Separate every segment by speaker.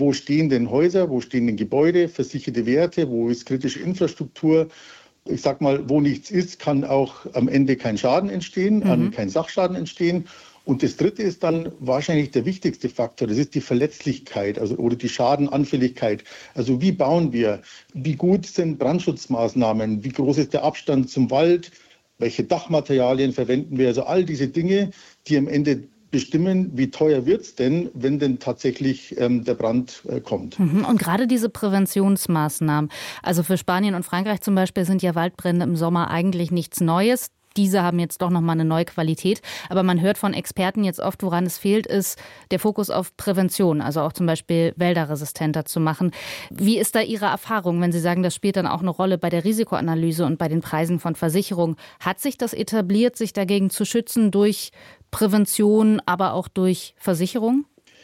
Speaker 1: wo stehen denn Häuser, wo stehen denn Gebäude, versicherte Werte, wo ist kritische Infrastruktur. Ich sag mal, wo nichts ist, kann auch am Ende kein Schaden entstehen, kein Sachschaden entstehen. Und das Dritte ist dann wahrscheinlich der wichtigste Faktor, das ist die Verletzlichkeit oder die Schadenanfälligkeit. Also wie bauen wir, wie gut sind Brandschutzmaßnahmen, wie groß ist der Abstand zum Wald, welche Dachmaterialien verwenden wir, also all diese Dinge, die am Ende bestimmen, wie teuer wird es denn, wenn denn tatsächlich der Brand kommt.
Speaker 2: Und gerade diese Präventionsmaßnahmen, also für Spanien und Frankreich zum Beispiel sind ja Waldbrände im Sommer eigentlich nichts Neues. Diese haben jetzt doch nochmal eine neue Qualität. Aber man hört von Experten jetzt oft, woran es fehlt, ist der Fokus auf Prävention, also auch zum Beispiel Wälder resistenter zu machen. Wie ist da Ihre Erfahrung, wenn Sie sagen, das spielt dann auch eine Rolle bei der Risikoanalyse und bei den Preisen von Versicherungen? Hat sich das etabliert, sich dagegen zu schützen durch Prävention, aber auch durch Versicherung?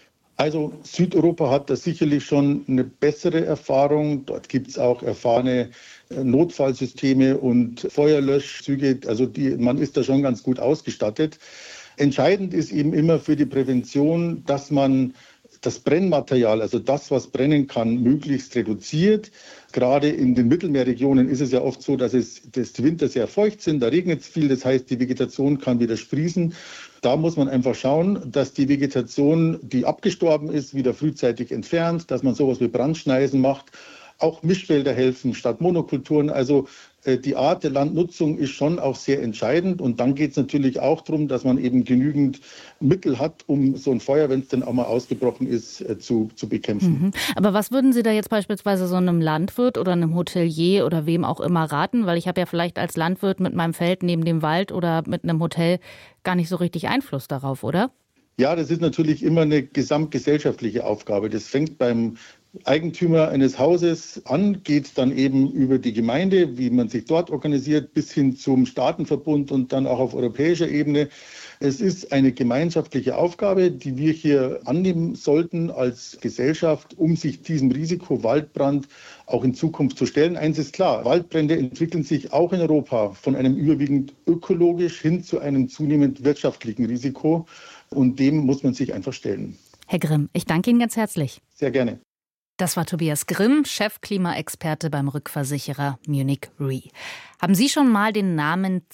Speaker 1: Also Südeuropa hat da sicherlich schon eine bessere Erfahrung. Dort gibt es auch erfahrene Notfallsysteme und Feuerlöschzüge. Also man ist da schon ganz gut ausgestattet. Entscheidend ist eben immer für die Prävention, dass man das Brennmaterial, also das, was brennen kann, möglichst reduziert. Gerade in den Mittelmeerregionen ist es ja oft so, dass die Winter sehr feucht sind, da regnet es viel, das heißt, die Vegetation kann wieder sprießen. Da muss man einfach schauen, dass die Vegetation, die abgestorben ist, wieder frühzeitig entfernt, dass man sowas wie Brandschneisen macht. Auch Mischwälder helfen statt Monokulturen. Also die Art der Landnutzung ist schon auch sehr entscheidend. Und dann geht es natürlich auch darum, dass man eben genügend Mittel hat, um so ein Feuer, wenn es dann auch mal ausgebrochen ist, zu bekämpfen.
Speaker 2: Aber was würden Sie da jetzt beispielsweise so einem Landwirt oder einem Hotelier oder wem auch immer raten? Weil ich habe ja vielleicht als Landwirt mit meinem Feld neben dem Wald oder mit einem Hotel gar nicht so richtig Einfluss darauf, oder?
Speaker 1: Ja, das ist natürlich immer eine gesamtgesellschaftliche Aufgabe. Das fängt beim Eigentümer eines Hauses an, geht dann eben über die Gemeinde, wie man sich dort organisiert, bis hin zum Staatenverbund und dann auch auf europäischer Ebene. Es ist eine gemeinschaftliche Aufgabe, die wir hier annehmen sollten als Gesellschaft, um sich diesem Risiko Waldbrand auch in Zukunft zu stellen. Eins ist klar, Waldbrände entwickeln sich auch in Europa von einem überwiegend ökologisch hin zu einem zunehmend wirtschaftlichen Risiko. Und dem muss man sich einfach stellen.
Speaker 2: Herr Grimm, ich danke Ihnen ganz herzlich.
Speaker 1: Sehr gerne.
Speaker 2: Das war Tobias Grimm, Chefklimaexperte beim Rückversicherer Munich Re. Haben Sie schon mal den Namen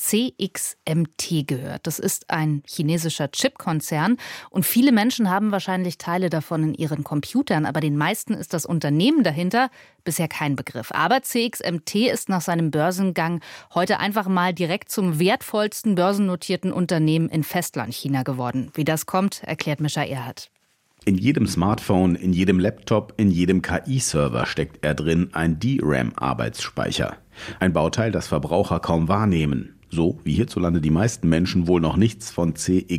Speaker 2: CXMT gehört? Das ist ein chinesischer Chipkonzern und viele Menschen haben wahrscheinlich Teile davon in ihren Computern, aber den meisten ist das Unternehmen dahinter bisher kein Begriff. Aber CXMT ist nach seinem Börsengang heute einfach mal direkt zum wertvollsten börsennotierten Unternehmen in Festlandchina geworden. Wie das kommt, erklärt Mischa Erhardt.
Speaker 3: In jedem Smartphone, in jedem Laptop, in jedem KI-Server steckt er drin, ein DRAM-Arbeitsspeicher. Ein Bauteil, das Verbraucher kaum wahrnehmen. So wie hierzulande die meisten Menschen wohl noch nichts von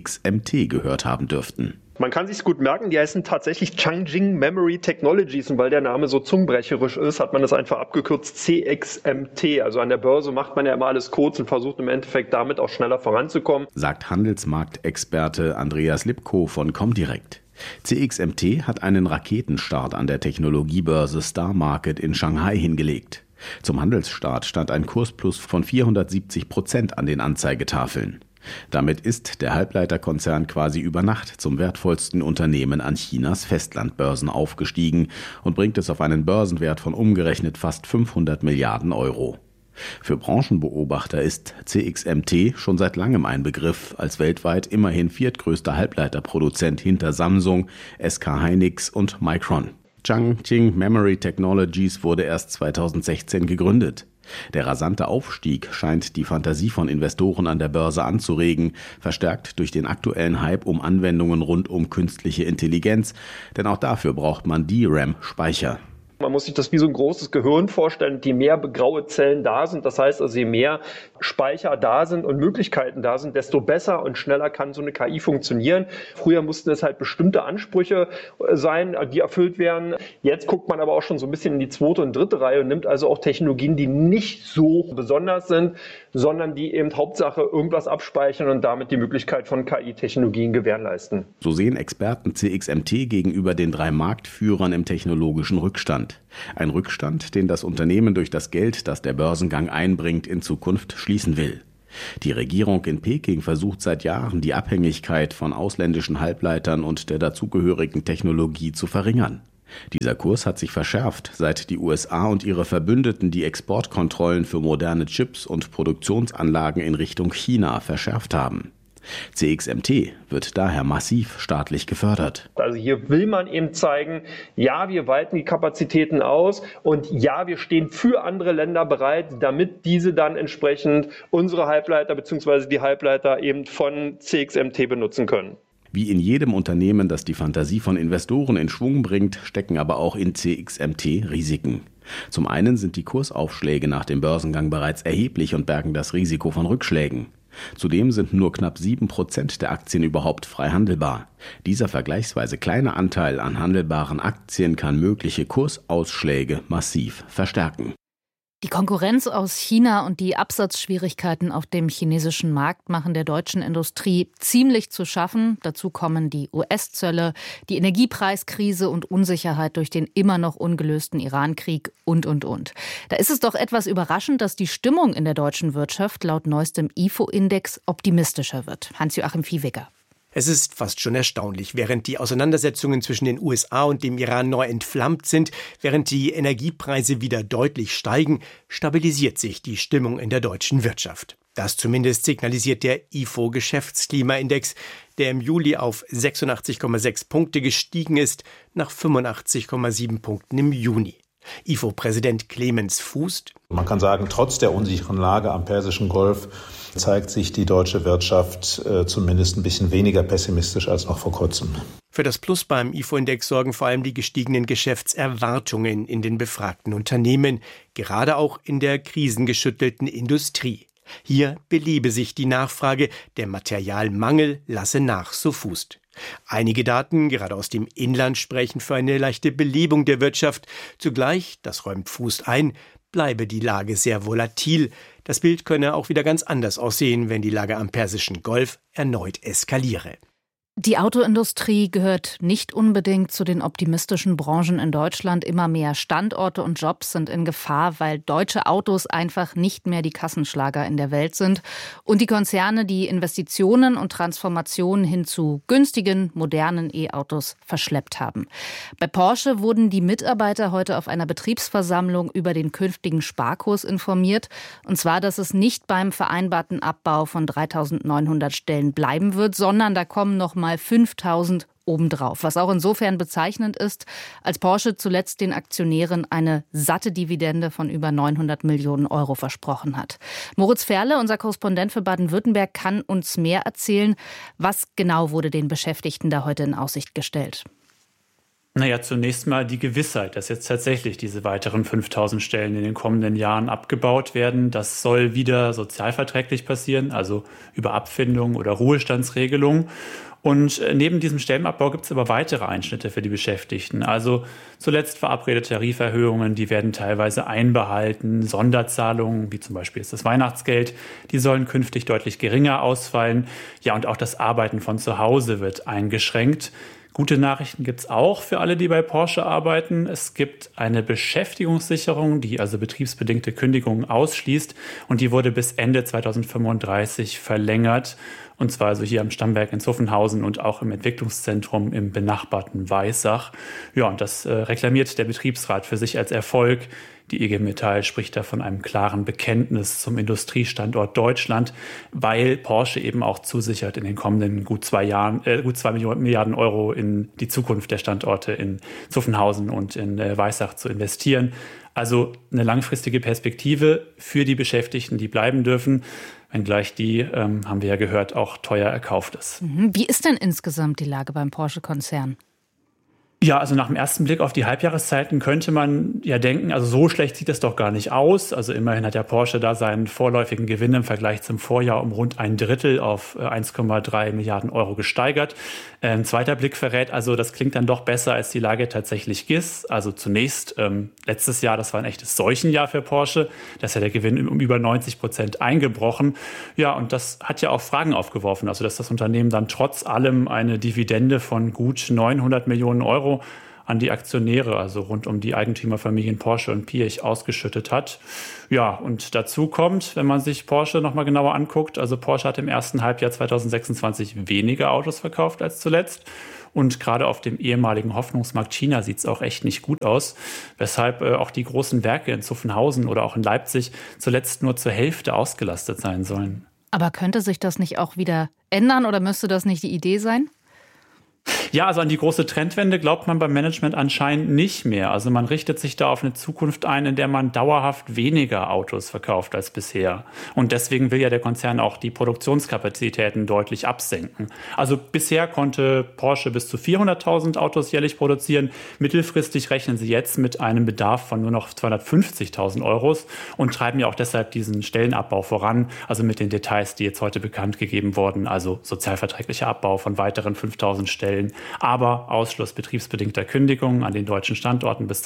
Speaker 3: CXMT gehört haben dürften.
Speaker 4: Man kann sich's gut merken, die heißen tatsächlich Changjing Memory Technologies. Und weil der Name so zungenbrecherisch ist, hat man das einfach abgekürzt CXMT. Also an der Börse macht man ja immer alles kurz und versucht im Endeffekt damit auch schneller voranzukommen.
Speaker 3: Sagt Handelsmarktexperte Andreas Lipko von Comdirect. CXMT hat einen Raketenstart an der Technologiebörse Star Market in Shanghai hingelegt. Zum Handelsstart stand ein Kursplus von 470% an den Anzeigetafeln. Damit ist der Halbleiterkonzern quasi über Nacht zum wertvollsten Unternehmen an Chinas Festlandbörsen aufgestiegen und bringt es auf einen Börsenwert von umgerechnet fast 500 Milliarden Euro. Für Branchenbeobachter ist CXMT schon seit langem ein Begriff, als weltweit immerhin viertgrößter Halbleiterproduzent hinter Samsung, SK Hynix und Micron. Changjing Memory Technologies wurde erst 2016 gegründet. Der rasante Aufstieg scheint die Fantasie von Investoren an der Börse anzuregen, verstärkt durch den aktuellen Hype um Anwendungen rund um künstliche Intelligenz, denn auch dafür braucht man DRAM-Speicher.
Speaker 4: Man muss sich das wie so ein großes Gehirn vorstellen, je mehr graue Zellen da sind, das heißt also je mehr Speicher da sind und Möglichkeiten da sind, desto besser und schneller kann so eine KI funktionieren. Früher mussten es halt bestimmte Ansprüche sein, die erfüllt werden. Jetzt guckt man aber auch schon so ein bisschen in die zweite und dritte Reihe und nimmt also auch Technologien, die nicht so besonders sind, sondern die eben Hauptsache irgendwas abspeichern und damit die Möglichkeit von KI-Technologien gewährleisten.
Speaker 3: So sehen Experten CXMT gegenüber den 3 Marktführern im technologischen Rückstand. Ein Rückstand, den das Unternehmen durch das Geld, das der Börsengang einbringt, in Zukunft schließen will. Die Regierung in Peking versucht seit Jahren, die Abhängigkeit von ausländischen Halbleitern und der dazugehörigen Technologie zu verringern. Dieser Kurs hat sich verschärft, seit die USA und ihre Verbündeten die Exportkontrollen für moderne Chips und Produktionsanlagen in Richtung China verschärft haben. CXMT wird daher massiv staatlich gefördert.
Speaker 4: Also hier will man eben zeigen, ja, wir weiten die Kapazitäten aus und ja, wir stehen für andere Länder bereit, damit diese dann entsprechend unsere Halbleiter bzw. die Halbleiter eben von CXMT benutzen können.
Speaker 3: Wie in jedem Unternehmen, das die Fantasie von Investoren in Schwung bringt, stecken aber auch in CXMT Risiken. Zum einen sind die Kursaufschläge nach dem Börsengang bereits erheblich und bergen das Risiko von Rückschlägen. Zudem sind nur knapp 7% der Aktien überhaupt frei handelbar. Dieser vergleichsweise kleine Anteil an handelbaren Aktien kann mögliche Kursausschläge massiv verstärken.
Speaker 2: Die Konkurrenz aus China und die Absatzschwierigkeiten auf dem chinesischen Markt machen der deutschen Industrie ziemlich zu schaffen. Dazu kommen die US-Zölle, die Energiepreiskrise und Unsicherheit durch den immer noch ungelösten Iran-Krieg und. Da ist es doch etwas überraschend, dass die Stimmung in der deutschen Wirtschaft laut neuestem IFO-Index optimistischer wird. Hans-Joachim Viehweger.
Speaker 5: Es ist fast schon erstaunlich. Während die Auseinandersetzungen zwischen den USA und dem Iran neu entflammt sind, während die Energiepreise wieder deutlich steigen, stabilisiert sich die Stimmung in der deutschen Wirtschaft. Das zumindest signalisiert der IFO-Geschäftsklimaindex, der im Juli auf 86,6 Punkte gestiegen ist, nach 85,7 Punkten im Juni. IFO-Präsident Clemens Fußt:
Speaker 6: Man kann sagen, trotz der unsicheren Lage am Persischen Golf zeigt sich die deutsche Wirtschaft zumindest ein bisschen weniger pessimistisch als noch vor kurzem.
Speaker 5: Für das Plus beim IFO-Index sorgen vor allem die gestiegenen Geschäftserwartungen in den befragten Unternehmen, gerade auch in der krisengeschüttelten Industrie. Hier belebe sich die Nachfrage, der Materialmangel lasse nach, so Fußt. Einige Daten, gerade aus dem Inland, sprechen für eine leichte Belebung der Wirtschaft. Zugleich, das räumt Fußt ein, bleibe die Lage sehr volatil. Das Bild könne auch wieder ganz anders aussehen, wenn die Lage am Persischen Golf erneut eskaliere.
Speaker 2: Die Autoindustrie gehört nicht unbedingt zu den optimistischen Branchen in Deutschland. Immer mehr Standorte und Jobs sind in Gefahr, weil deutsche Autos einfach nicht mehr die Kassenschlager in der Welt sind. Und die Konzerne die Investitionen und Transformationen hin zu günstigen, modernen E-Autos verschleppt haben. Bei Porsche wurden die Mitarbeiter heute auf einer Betriebsversammlung über den künftigen Sparkurs informiert. Und zwar, dass es nicht beim vereinbarten Abbau von 3.900 Stellen bleiben wird, sondern da kommen noch mal 5.000 obendrauf. Was auch insofern bezeichnend ist, als Porsche zuletzt den Aktionären eine satte Dividende von über 900 Millionen Euro versprochen hat. Moritz Ferle, unser Korrespondent für Baden-Württemberg, kann uns mehr erzählen. Was genau wurde den Beschäftigten da heute in Aussicht gestellt?
Speaker 7: Naja, zunächst mal die Gewissheit, dass jetzt tatsächlich diese weiteren 5.000 Stellen in den kommenden Jahren abgebaut werden. Das soll wieder sozialverträglich passieren, also über Abfindung oder Ruhestandsregelung. Und neben diesem Stellenabbau gibt es aber weitere Einschnitte für die Beschäftigten. Also zuletzt verabredete Tariferhöhungen, die werden teilweise einbehalten. Sonderzahlungen, wie zum Beispiel ist das Weihnachtsgeld, die sollen künftig deutlich geringer ausfallen. Ja, und auch das Arbeiten von zu Hause wird eingeschränkt. Gute Nachrichten gibt es auch für alle, die bei Porsche arbeiten. Es gibt eine Beschäftigungssicherung, die also betriebsbedingte Kündigungen ausschließt. Und die wurde bis Ende 2035 verlängert. Und zwar also hier am Stammwerk in Zuffenhausen und auch im Entwicklungszentrum im benachbarten Weissach. Ja, und das reklamiert der Betriebsrat für sich als Erfolg. Die IG Metall spricht da von einem klaren Bekenntnis zum Industriestandort Deutschland, weil Porsche eben auch zusichert, in den kommenden gut 2 Milliarden Euro in die Zukunft der Standorte in Zuffenhausen und in Weissach zu investieren. Also eine langfristige Perspektive für die Beschäftigten, die bleiben dürfen, wenngleich die, haben wir ja gehört, auch teuer erkauft ist.
Speaker 2: Wie ist denn insgesamt die Lage beim Porsche-Konzern?
Speaker 7: Ja, also nach dem ersten Blick auf die Halbjahreszeiten könnte man ja denken, also so schlecht sieht es doch gar nicht aus. Also immerhin hat ja Porsche da seinen vorläufigen Gewinn im Vergleich zum Vorjahr um rund 1/3 auf 1,3 Milliarden Euro gesteigert. Ein zweiter Blick verrät, also das klingt dann doch besser, als die Lage tatsächlich ist. Also zunächst, letztes Jahr, das war ein echtes Seuchenjahr für Porsche. Da ist ja der Gewinn um über 90% eingebrochen. Ja, und das hat ja auch Fragen aufgeworfen. Also dass das Unternehmen dann trotz allem eine Dividende von gut 900 Millionen Euro an die Aktionäre, also rund um die Eigentümerfamilien Porsche und Piëch, ausgeschüttet hat. Ja, und dazu kommt, wenn man sich Porsche nochmal genauer anguckt, also Porsche hat im ersten Halbjahr 2026 weniger Autos verkauft als zuletzt. Und gerade auf dem ehemaligen Hoffnungsmarkt China sieht es auch echt nicht gut aus, weshalb auch die großen Werke in Zuffenhausen oder auch in Leipzig zuletzt nur zur Hälfte ausgelastet sein sollen.
Speaker 2: Aber könnte sich das nicht auch wieder ändern oder müsste das nicht die Idee sein?
Speaker 7: Ja, also an die große Trendwende glaubt man beim Management anscheinend nicht mehr. Also man richtet sich da auf eine Zukunft ein, in der man dauerhaft weniger Autos verkauft als bisher. Und deswegen will ja der Konzern auch die Produktionskapazitäten deutlich absenken. Also bisher konnte Porsche bis zu 400.000 Autos jährlich produzieren. Mittelfristig rechnen sie jetzt mit einem Bedarf von nur noch 250.000 Euros und treiben ja auch deshalb diesen Stellenabbau voran. Also mit den Details, die jetzt heute bekannt gegeben wurden. Also sozialverträglicher Abbau von weiteren 5.000 Stellen. Aber Ausschluss betriebsbedingter Kündigungen an den deutschen Standorten bis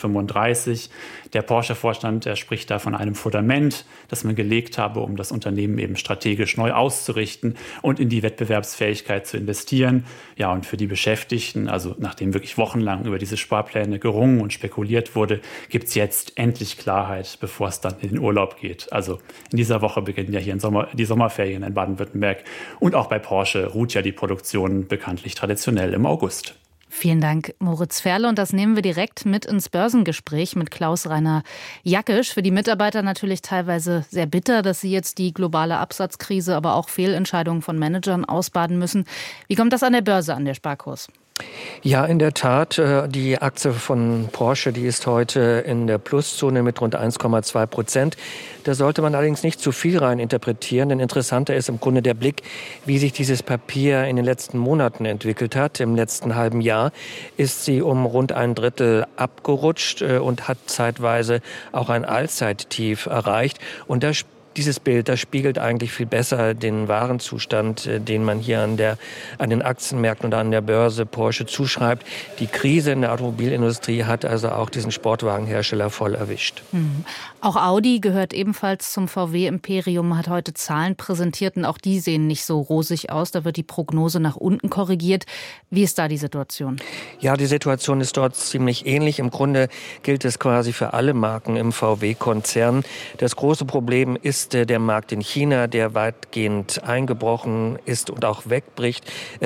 Speaker 7: 2035. Der Porsche-Vorstand, spricht da von einem Fundament, das man gelegt habe, um das Unternehmen eben strategisch neu auszurichten und in die Wettbewerbsfähigkeit zu investieren. Ja, und für die Beschäftigten, also nachdem wirklich wochenlang über diese Sparpläne gerungen und spekuliert wurde, gibt es jetzt endlich Klarheit, bevor es dann in den Urlaub geht. Also in dieser Woche beginnen ja hier die Sommerferien in Baden-Württemberg. Und auch bei Porsche ruht ja die Produktion bekanntlich traditionell im August.
Speaker 2: Vielen Dank, Moritz Ferle. Und das nehmen wir direkt mit ins Börsengespräch mit Klaus-Rainer Jackisch. Für die Mitarbeiter natürlich teilweise sehr bitter, dass sie jetzt die globale Absatzkrise, aber auch Fehlentscheidungen von Managern ausbaden müssen. Wie kommt das an der Börse an, der Sparkurs?
Speaker 8: Ja, in der Tat. Die Aktie von Porsche, die ist heute in der Pluszone mit rund 1,2%. Da sollte man allerdings nicht zu viel rein interpretieren, denn interessanter ist im Grunde der Blick, wie sich dieses Papier in den letzten Monaten entwickelt hat. Im letzten halben Jahr ist sie um rund 1/3 abgerutscht und hat zeitweise auch ein Allzeittief erreicht. Und dieses Bild, das spiegelt eigentlich viel besser den wahren Zustand, den man hier an den Aktienmärkten und an der Börse Porsche zuschreibt. Die Krise in der Automobilindustrie hat also auch diesen Sportwagenhersteller voll erwischt.
Speaker 2: Auch Audi gehört ebenfalls zum VW-Imperium, hat heute Zahlen präsentiert und auch die sehen nicht so rosig aus. Da wird die Prognose nach unten korrigiert. Wie ist da die Situation?
Speaker 8: Ja, die Situation ist dort ziemlich ähnlich. Im Grunde gilt es quasi für alle Marken im VW-Konzern. Das große Problem ist der Markt in China, der weitgehend eingebrochen ist und auch wegbricht.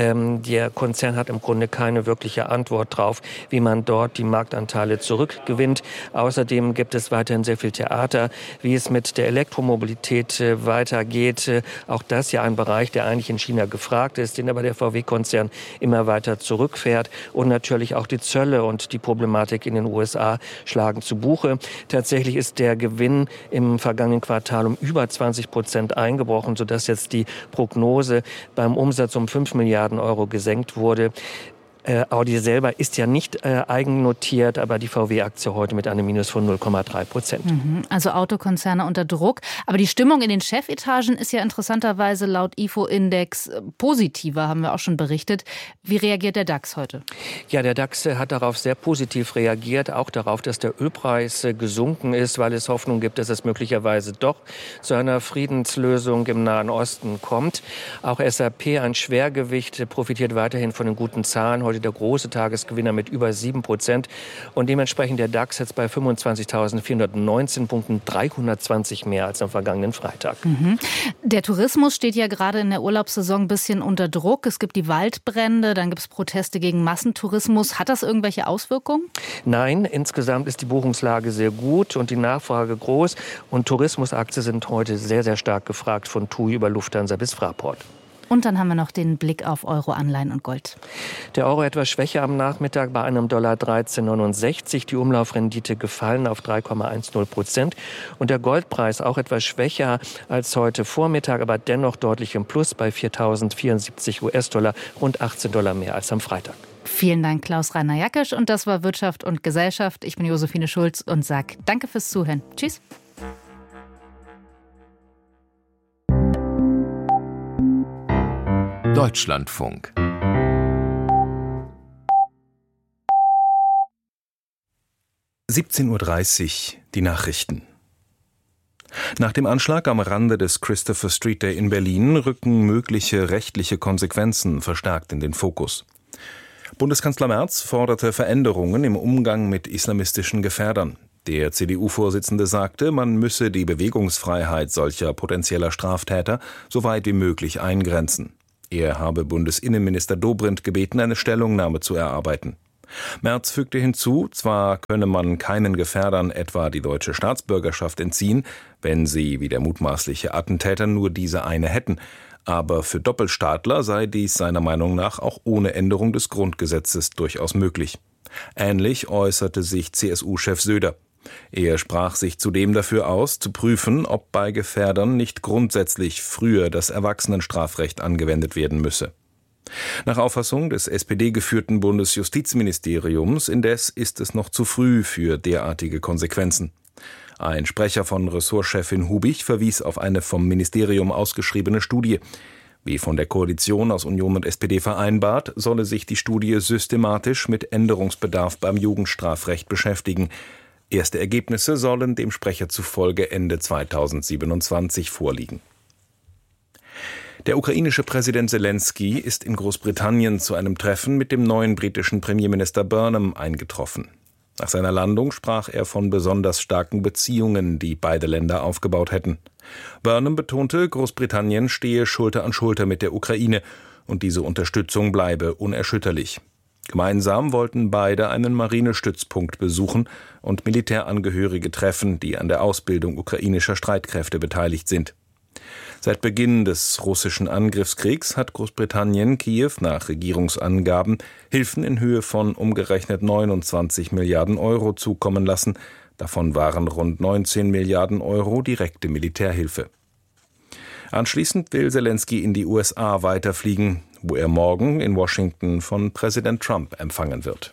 Speaker 8: Der Konzern hat im Grunde keine wirkliche Antwort drauf, wie man dort die Marktanteile zurückgewinnt. Außerdem gibt es weiterhin sehr viel Theater, wie es mit der Elektromobilität weitergeht. Auch das ja ein Bereich, der eigentlich in China gefragt ist, den aber der VW-Konzern immer weiter zurückfährt. Und natürlich auch die Zölle und die Problematik in den USA schlagen zu Buche. Tatsächlich ist der Gewinn im vergangenen Quartal um über 20% eingebrochen, sodass jetzt die Prognose beim Umsatz um 5 Milliarden Euro gesenkt wurde. Audi selber ist ja nicht eigennotiert, aber die VW-Aktie heute mit einem Minus von 0,3%.
Speaker 2: Also Autokonzerne unter Druck. Aber die Stimmung in den Chefetagen ist ja interessanterweise laut IFO-Index positiver, haben wir auch schon berichtet. Wie reagiert der DAX heute?
Speaker 8: Ja, der DAX hat darauf sehr positiv reagiert, auch darauf, dass der Ölpreis gesunken ist, weil es Hoffnung gibt, dass es möglicherweise doch zu einer Friedenslösung im Nahen Osten kommt. Auch SAP, ein Schwergewicht, profitiert weiterhin von den guten Zahlen. Heute der große Tagesgewinner mit über 7% und dementsprechend der DAX jetzt bei 25.419 Punkten, 320 mehr als am vergangenen Freitag.
Speaker 2: Der Tourismus steht ja gerade in der Urlaubssaison ein bisschen unter Druck. Es gibt die Waldbrände, dann gibt es Proteste gegen Massentourismus. Hat das irgendwelche Auswirkungen?
Speaker 8: Nein, insgesamt ist die Buchungslage sehr gut und die Nachfrage groß. Und Tourismusaktien sind heute sehr, sehr stark gefragt, von TUI über Lufthansa bis Fraport.
Speaker 2: Und dann haben wir noch den Blick auf Euro, Anleihen und Gold.
Speaker 8: Der Euro etwas schwächer am Nachmittag bei einem Dollar 13,69. Die Umlaufrendite gefallen auf 3,10%. Und der Goldpreis auch etwas schwächer als heute Vormittag, aber dennoch deutlich im Plus bei 4.074 US-Dollar, rund $18 mehr als am Freitag.
Speaker 2: Vielen Dank, Klaus-Rainer Jackisch. Und das war Wirtschaft und Gesellschaft. Ich bin Josephine Schulz und sage danke fürs Zuhören. Tschüss.
Speaker 9: Deutschlandfunk. (17:30 Uhr) die Nachrichten. Nach dem Anschlag am Rande des Christopher Street Day in Berlin rücken mögliche rechtliche Konsequenzen verstärkt in den Fokus. Bundeskanzler Merz forderte Veränderungen im Umgang mit islamistischen Gefährdern. Der CDU-Vorsitzende sagte, man müsse die Bewegungsfreiheit solcher potenzieller Straftäter so weit wie möglich eingrenzen. Er habe Bundesinnenminister Dobrindt gebeten, eine Stellungnahme zu erarbeiten. Merz fügte hinzu, zwar könne man keinen Gefährdern etwa die deutsche Staatsbürgerschaft entziehen, wenn sie, wie der mutmaßliche Attentäter, nur diese eine hätten, aber für Doppelstaatler sei dies seiner Meinung nach auch ohne Änderung des Grundgesetzes durchaus möglich. Ähnlich äußerte sich CSU-Chef Söder. Er sprach sich zudem dafür aus, zu prüfen, ob bei Gefährdern nicht grundsätzlich früher das Erwachsenenstrafrecht angewendet werden müsse. Nach Auffassung des SPD-geführten Bundesjustizministeriums indes ist es noch zu früh für derartige Konsequenzen. Ein Sprecher von Ressortchefin Hubich verwies auf eine vom Ministerium ausgeschriebene Studie. Wie von der Koalition aus Union und SPD vereinbart, solle sich die Studie systematisch mit Änderungsbedarf beim Jugendstrafrecht beschäftigen. Erste Ergebnisse sollen dem Sprecher zufolge Ende 2027 vorliegen. Der ukrainische Präsident Selenskyj ist in Großbritannien zu einem Treffen mit dem neuen britischen Premierminister Burnham eingetroffen. Nach seiner Landung sprach er von besonders starken Beziehungen, die beide Länder aufgebaut hätten. Burnham betonte, Großbritannien stehe Schulter an Schulter mit der Ukraine und diese Unterstützung bleibe unerschütterlich. Gemeinsam wollten beide einen Marinestützpunkt besuchen und Militärangehörige treffen, die an der Ausbildung ukrainischer Streitkräfte beteiligt sind. Seit Beginn des russischen Angriffskriegs hat Großbritannien Kiew nach Regierungsangaben Hilfen in Höhe von umgerechnet 29 Milliarden Euro zukommen lassen. Davon waren rund 19 Milliarden Euro direkte Militärhilfe. Anschließend will Selenskyj in die USA weiterfliegen, wo er morgen in Washington von Präsident Trump empfangen wird.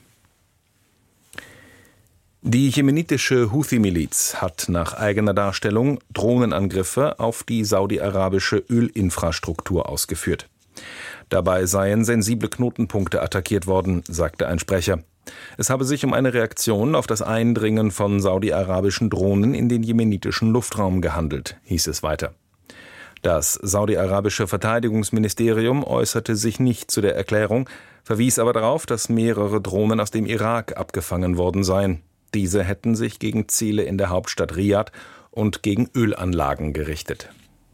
Speaker 9: Die jemenitische Houthi-Miliz hat nach eigener Darstellung Drohnenangriffe auf die saudi-arabische Ölinfrastruktur ausgeführt. Dabei seien sensible Knotenpunkte attackiert worden, sagte ein Sprecher. Es habe sich um eine Reaktion auf das Eindringen von saudi-arabischen Drohnen in den jemenitischen Luftraum gehandelt, hieß es weiter. Das saudi-arabische Verteidigungsministerium äußerte sich nicht zu der Erklärung, verwies aber darauf, dass mehrere Drohnen aus dem Irak abgefangen worden seien. Diese hätten sich gegen Ziele in der Hauptstadt Riad und gegen Ölanlagen gerichtet.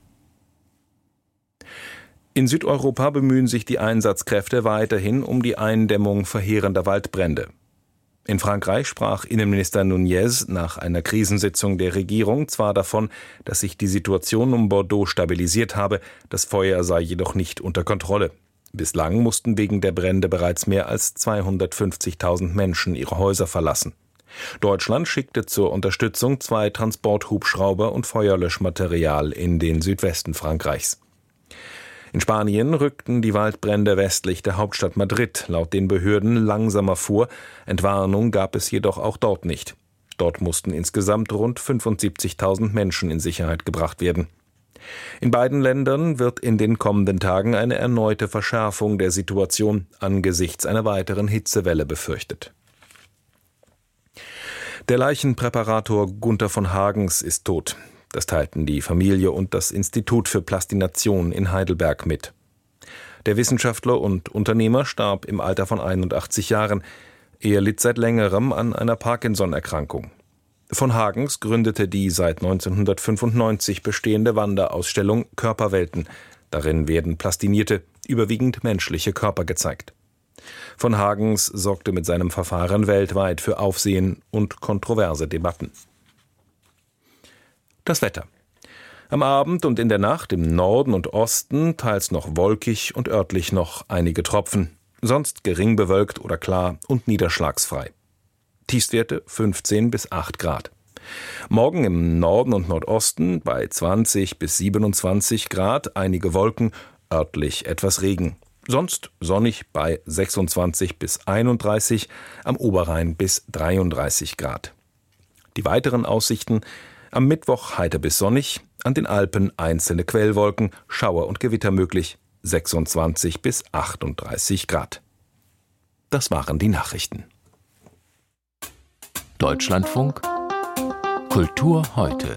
Speaker 9: In Südeuropa bemühen sich die Einsatzkräfte weiterhin um die Eindämmung verheerender Waldbrände. In Frankreich sprach Innenminister Nunez nach einer Krisensitzung der Regierung zwar davon, dass sich die Situation um Bordeaux stabilisiert habe, das Feuer sei jedoch nicht unter Kontrolle. Bislang mussten wegen der Brände bereits mehr als 250.000 Menschen ihre Häuser verlassen. Deutschland schickte zur Unterstützung 2 Transporthubschrauber und Feuerlöschmaterial in den Südwesten Frankreichs. In Spanien rückten die Waldbrände westlich der Hauptstadt Madrid laut den Behörden langsamer vor. Entwarnung gab es jedoch auch dort nicht. Dort mussten insgesamt rund 75.000 Menschen in Sicherheit gebracht werden. In beiden Ländern wird in den kommenden Tagen eine erneute Verschärfung der Situation angesichts einer weiteren Hitzewelle befürchtet. Der Leichenpräparator Gunther von Hagens ist tot. Das teilten die Familie und das Institut für Plastination in Heidelberg mit. Der Wissenschaftler und Unternehmer starb im Alter von 81 Jahren. Er litt seit längerem an einer Parkinson-Erkrankung. Von Hagens gründete die seit 1995 bestehende Wanderausstellung Körperwelten. Darin werden plastinierte, überwiegend menschliche Körper gezeigt. Von Hagens sorgte mit seinem Verfahren weltweit für Aufsehen und kontroverse Debatten. Das Wetter. Am Abend und in der Nacht im Norden und Osten teils noch wolkig und örtlich noch einige Tropfen. Sonst gering bewölkt oder klar und niederschlagsfrei. Tiefstwerte 15 bis 8 Grad. Morgen im Norden und Nordosten bei 20 bis 27 Grad einige Wolken, örtlich etwas Regen. Sonst sonnig bei 26 bis 31, am Oberrhein bis 33 Grad. Die weiteren Aussichten: am Mittwoch heiter bis sonnig, an den Alpen einzelne Quellwolken, Schauer und Gewitter möglich, 26 bis 38 Grad. Das waren die Nachrichten.
Speaker 10: Deutschlandfunk Kultur heute.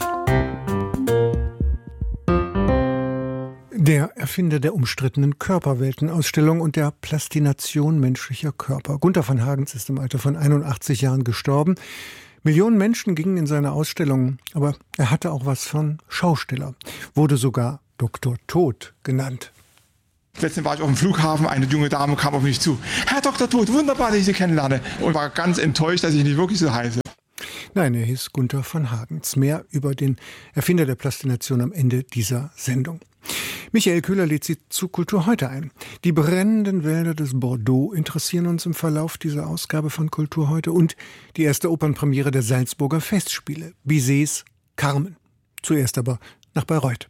Speaker 11: Der Erfinder der umstrittenen Körperweltenausstellung und der Plastination menschlicher Körper. Gunther von Hagens ist im Alter von 81 Jahren gestorben. Millionen Menschen gingen in seine Ausstellung, aber er hatte auch was von Schausteller, wurde sogar Dr. Tod genannt.
Speaker 12: Letztens war ich auf dem Flughafen, eine junge Dame kam auf mich zu. Herr Dr. Todt, wunderbar, dass ich Sie kennenlerne. Und war ganz enttäuscht, dass ich nicht wirklich so heiße.
Speaker 11: Nein, er hieß Gunther von Hagens. Mehr über den Erfinder der Plastination am Ende dieser Sendung. Michael Köhler lädt Sie zu Kultur heute ein. Die brennenden Wälder des Bordeaux interessieren uns im Verlauf dieser Ausgabe von Kultur heute und die erste Opernpremiere der Salzburger Festspiele, Bizets Carmen. Zuerst aber nach Bayreuth.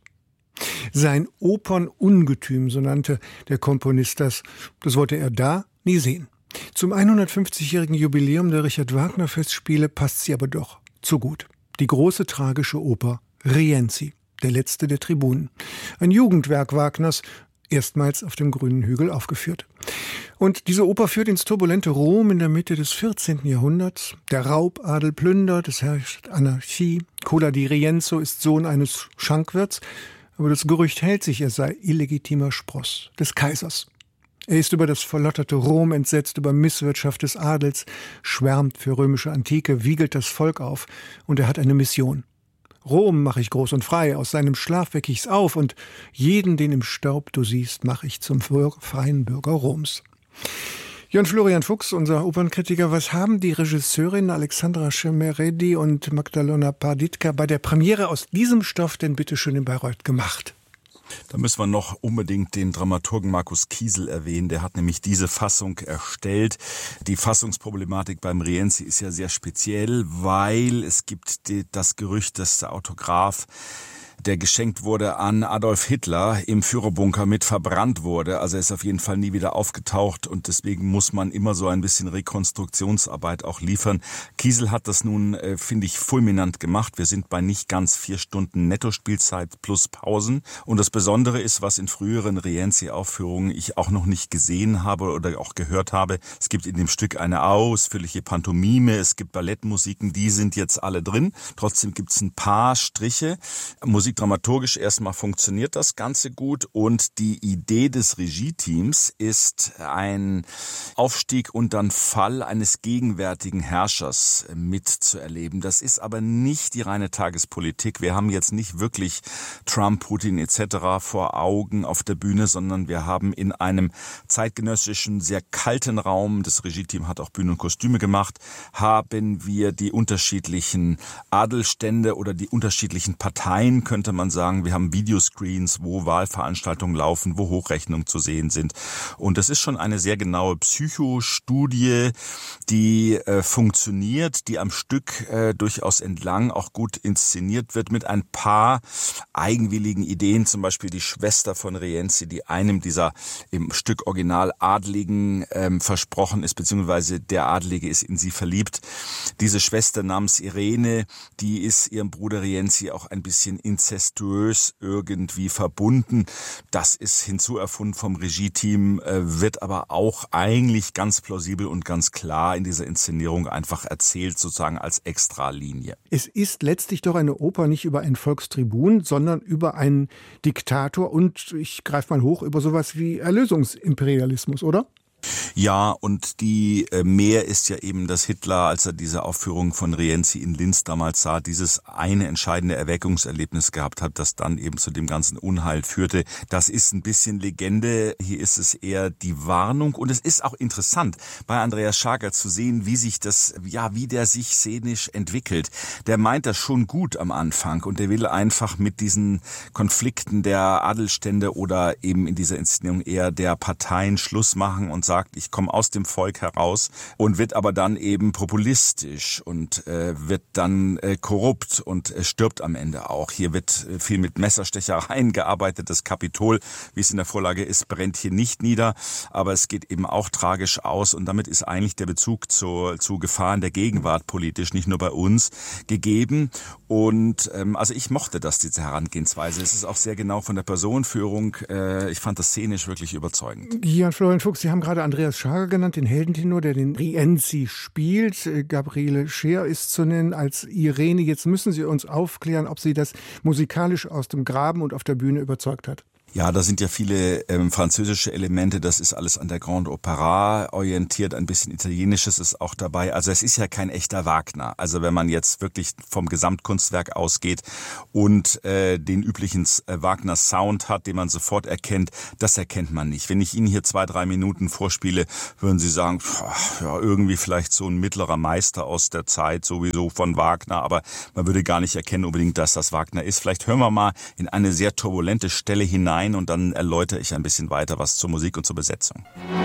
Speaker 11: Sein Opernungetüm, so nannte der Komponist das wollte er da nie sehen. Zum 150-jährigen Jubiläum der Richard-Wagner-Festspiele passt sie aber doch zu gut. Die große tragische Oper Rienzi, der letzte der Tribunen. Ein Jugendwerk Wagners, erstmals auf dem Grünen Hügel aufgeführt. Und diese Oper führt ins turbulente Rom in der Mitte des 14. Jahrhunderts. Der Raubadel plündert, es herrscht Anarchie. Cola di Rienzo ist Sohn eines Schankwirts, aber das Gerücht hält sich, er sei illegitimer Spross des Kaisers. Er ist über das verlotterte Rom entsetzt, über Misswirtschaft des Adels, schwärmt für römische Antike, wiegelt das Volk auf und er hat eine Mission. Rom mach ich groß und frei, aus seinem Schlaf weck ich's auf und jeden, den im Staub du siehst, mach ich zum freien Bürger Roms. Jörn Florian Fuchs, unser Opernkritiker, was haben die Regisseurinnen Alexandra Schemeredi und Magdalena Parditka bei der Premiere aus diesem Stoff denn bitteschön in Bayreuth gemacht?
Speaker 13: Da müssen wir noch unbedingt den Dramaturgen Markus Kiesel erwähnen. Der hat nämlich diese Fassung erstellt. Die Fassungsproblematik beim Rienzi ist ja sehr speziell, weil es gibt das Gerücht, dass der Autograph, der geschenkt wurde an Adolf Hitler, im Führerbunker mit verbrannt wurde. Also er ist auf jeden Fall nie wieder aufgetaucht und deswegen muss man immer so ein bisschen Rekonstruktionsarbeit auch liefern. Kiesel hat das nun, finde ich, fulminant gemacht. Wir sind bei nicht ganz 4 Stunden Nettospielzeit plus Pausen. Und das Besondere ist, was in früheren Rienzi-Aufführungen ich auch noch nicht gesehen habe oder auch gehört habe. Es gibt in dem Stück eine ausführliche Pantomime, es gibt Ballettmusiken, die sind jetzt alle drin. Trotzdem gibt es ein paar Striche. Musikdramaturgisch erstmal funktioniert das Ganze gut und die Idee des Regie-Teams ist ein Aufstieg und dann Fall eines gegenwärtigen Herrschers mitzuerleben. Das ist aber nicht die reine Tagespolitik. Wir haben jetzt nicht wirklich Trump, Putin etc. vor Augen auf der Bühne, sondern wir haben in einem zeitgenössischen, sehr kalten Raum, das Regie-Team hat auch Bühne und Kostüme gemacht, haben wir die unterschiedlichen Adelstände oder die unterschiedlichen Parteien, könnte man sagen. Wir haben Videoscreens, wo Wahlveranstaltungen laufen, wo Hochrechnungen zu sehen sind. Und das ist schon eine sehr genaue Psychostudie, die funktioniert, die am Stück durchaus entlang auch gut inszeniert wird mit ein paar eigenwilligen Ideen. Zum Beispiel die Schwester von Rienzi, die einem dieser im Stück Original Adligen versprochen ist, beziehungsweise der Adlige ist in sie verliebt. Diese Schwester namens Irene, die ist ihrem Bruder Rienzi auch ein bisschen inzestuös irgendwie verbunden. Das ist hinzuerfunden vom Regie-Team, wird aber auch eigentlich ganz plausibel und ganz klar in dieser Inszenierung einfach erzählt, sozusagen als Extralinie.
Speaker 11: Es ist letztlich doch eine Oper nicht über einen Volkstribun, sondern über einen Diktator und, ich greife mal hoch, über sowas wie Erlösungsimperialismus, oder?
Speaker 13: Ja, und die mehr ist ja eben, dass Hitler, als er diese Aufführung von Rienzi in Linz damals sah, dieses eine entscheidende Erweckungserlebnis gehabt hat, das dann eben zu dem ganzen Unheil führte. Das ist ein bisschen Legende. Hier ist es eher die Warnung. Und es ist auch interessant, bei Andreas Schager zu sehen, wie sich das, ja, wie der sich szenisch entwickelt. Der meint das schon gut am Anfang und der will einfach mit diesen Konflikten der Adelstände oder eben in dieser Inszenierung eher der Parteien Schluss machen und sagt, ich komme aus dem Volk heraus und wird aber dann eben populistisch und wird dann korrupt und stirbt am Ende auch. Hier wird viel mit Messerstechereien gearbeitet. Das Kapitol, wie es in der Vorlage ist, brennt hier nicht nieder, aber es geht eben auch tragisch aus und damit ist eigentlich der Bezug zu Gefahren der Gegenwart politisch, nicht nur bei uns, gegeben. Und also ich mochte das, diese Herangehensweise. Es ist auch sehr genau von der Personenführung. Ich fand das szenisch wirklich überzeugend.
Speaker 11: Jörn Florian Fuchs, Sie haben gerade Andreas Schager genannt, den Heldentenor, der den Rienzi spielt. Gabriele Scheer ist zu nennen als Irene. Jetzt müssen Sie uns aufklären, ob Sie das musikalisch aus dem Graben und auf der Bühne überzeugt hat.
Speaker 13: Ja, da sind ja viele französische Elemente, das ist alles an der Grande Opéra orientiert, ein bisschen Italienisches ist auch dabei. Also es ist ja kein echter Wagner. Also wenn man jetzt wirklich vom Gesamtkunstwerk ausgeht und den üblichen Wagner-Sound hat, den man sofort erkennt, das erkennt man nicht. Wenn ich Ihnen hier 2-3 Minuten vorspiele, würden Sie sagen, ja, irgendwie vielleicht so ein mittlerer Meister aus der Zeit sowieso von Wagner, aber man würde gar nicht erkennen unbedingt, dass das Wagner ist. Vielleicht hören wir mal in eine sehr turbulente Stelle hinein und dann erläutere ich ein bisschen weiter was zur Musik und zur Besetzung.